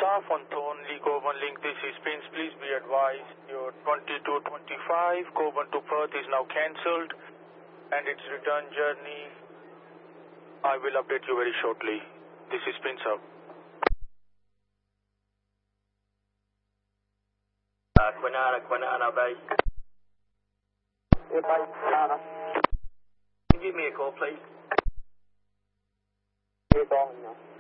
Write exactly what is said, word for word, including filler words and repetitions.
Alpha, Fontaine, Lee Coburn Link, this is Prince. Please be advised your twenty-two twenty-five Coburn to Perth is now cancelled and its return journey, I will update you very shortly. This is Prince Hub. Uh, Quinana, Quinana base. Yeah, base, Quinana. Can you give me a call, please? Yeah, Darling, yeah.